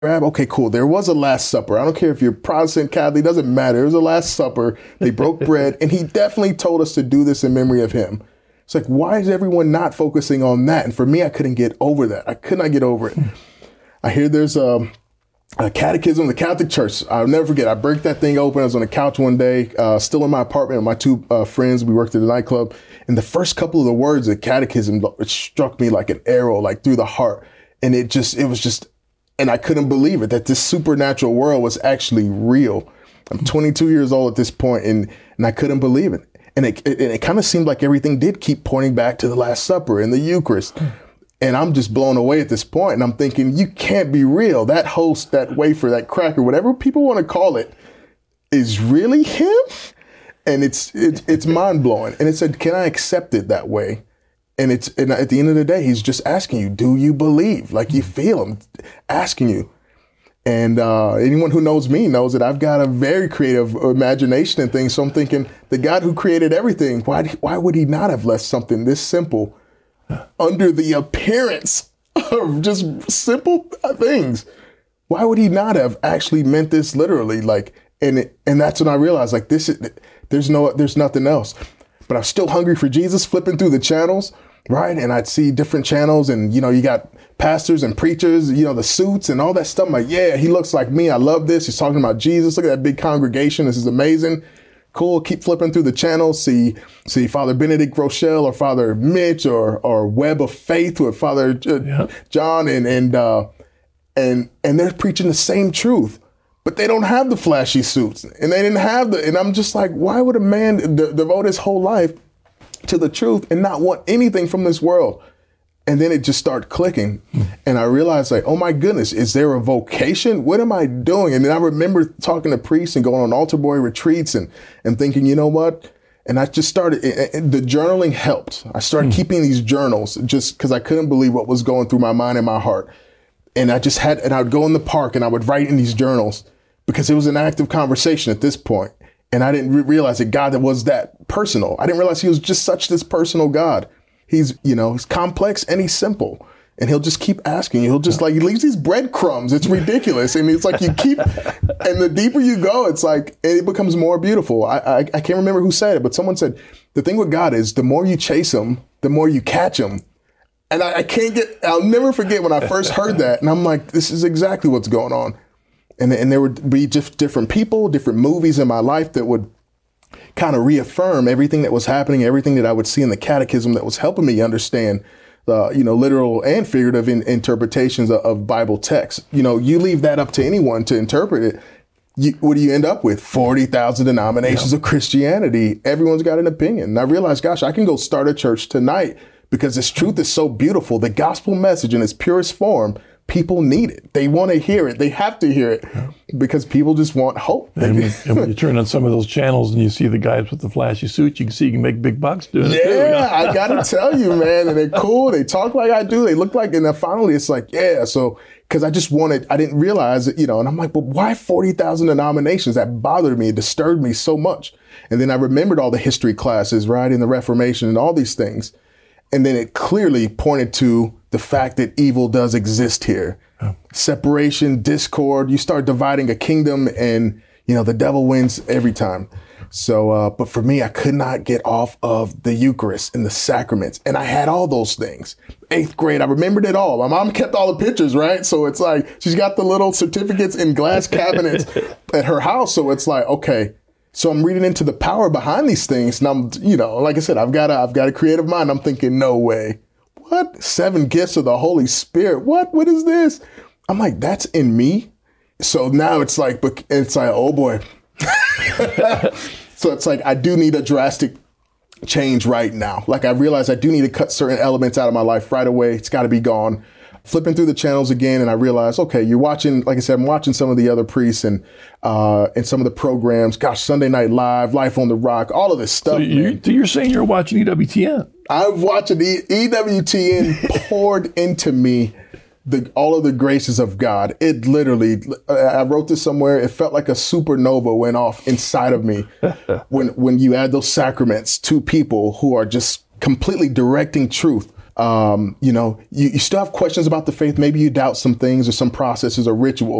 grab? Okay, cool. There was a Last Supper. I don't care if you're Protestant, Catholic, doesn't matter. There was a Last Supper. They broke bread, and he definitely told us to do this in memory of him. It's like, why is everyone not focusing on that? And for me, I couldn't get over that. I could not get over it. I hear there's a catechism of the Catholic Church. I'll never forget. I break that thing open. I was on the couch one day, still in my apartment with my two friends. We worked at a nightclub. And the first couple of the words of catechism, it struck me like an arrow, like through the heart. And it was just, and I couldn't believe it, that this supernatural world was actually real. I'm 22 years old at this point, and I couldn't believe it. And it kind of seemed like everything did keep pointing back to the Last Supper and the Eucharist. And I'm just blown away at this point. And I'm thinking, you can't be real. That host, that wafer, that cracker, whatever people want to call it, is really him? And it's mind blowing. And it said, can I accept it that way? And at the end of the day, he's just asking you, do you believe? Like you feel him asking you. And anyone who knows me knows that I've got a very creative imagination and things. So I'm thinking, the God who created everything, why would he not have left something this simple under the appearance of just simple things? Why would he not have actually meant this literally? Like, and that's when I realized, like, there's nothing else. But I'm still hungry for Jesus, flipping through the channels, right? And I'd see different channels, and you got pastors and preachers, the suits and all that stuff. I'm like, yeah, he looks like me. I love this. He's talking about Jesus. Look at that big congregation. This is amazing. Cool. Keep flipping through the channels. See Father Benedict Rochelle or Father Mitch or Web of Faith with Father John, and they're preaching the same truth, but they don't have the flashy suits, and they didn't have and I'm just like, why would a man devote his whole life to the truth and not want anything from this world? And then it just started clicking. And I realized, like, oh my goodness, is there a vocation? What am I doing? And then I remember talking to priests and going on altar boy retreats and thinking, you know what? And I just started, the journaling helped. I started keeping these journals just because I couldn't believe what was going through my mind and my heart. And I would go in the park and I would write in these journals because it was an active conversation at this point. And I didn't realize that God was that personal. I didn't realize he was just such this personal God. He's complex and he's simple, and he'll just keep asking you. He'll just he leaves these breadcrumbs. It's ridiculous. And it's like you keep, and the deeper you go, it's like, it becomes more beautiful. I can't remember who said it, but someone said, the thing with God is the more you chase him, the more you catch him. And I'll never forget when I first heard that. And I'm like, this is exactly what's going on. And there would be just different people, different movies in my life that would kind of reaffirm everything that was happening, everything that I would see in the catechism that was helping me understand literal and figurative interpretations of Bible texts. You leave that up to anyone to interpret it. What do you end up with? 40,000 denominations of Christianity. Everyone's got an opinion. And I realized, gosh, I can go start a church tonight because this truth is so beautiful. The gospel message in its purest form, people need it. They want to hear it. They have to hear it because people just want hope. And when you turn on some of those channels and you see the guys with the flashy suits, you can see you can make big bucks doing it too. Yeah, I got to tell you, man. And they're cool. They talk like I do. They look like, and then finally it's like, yeah. So, because I didn't realize it, and I'm like, but why 40,000 denominations? That bothered me. It disturbed me so much. And then I remembered all the history classes, right, in the Reformation and all these things. And then it clearly pointed to the fact that evil does exist here. Oh. Separation, discord, you start dividing a kingdom and, the devil wins every time. So, but for me, I could not get off of the Eucharist and the sacraments. And I had all those things. 8th grade, I remembered it all. My mom kept all the pictures, right? So it's like, she's got the little certificates in glass cabinets at her house. So it's like, okay. So I'm reading into the power behind these things. And I'm, like I said, I've got a creative mind. I'm thinking, no way. What? 7 gifts of the Holy Spirit. What is this? I'm like, that's in me. So now it's like, oh boy. So it's like, I do need a drastic change right now. Like I realize I do need to cut certain elements out of my life right away. It's got to be gone. Flipping through the channels again, and I realized, okay, you're watching, like I said, I'm watching some of the other priests and some of the programs. Gosh, Sunday Night Live, Life on the Rock, all of this stuff. So you're saying you're watching EWTN? I'm watching EWTN poured into me all of the graces of God. It literally, I wrote this somewhere. It felt like a supernova went off inside of me when you add those sacraments to people who are just completely directing truth You know, you still have questions about the faith. Maybe you doubt some things or some processes or rituals.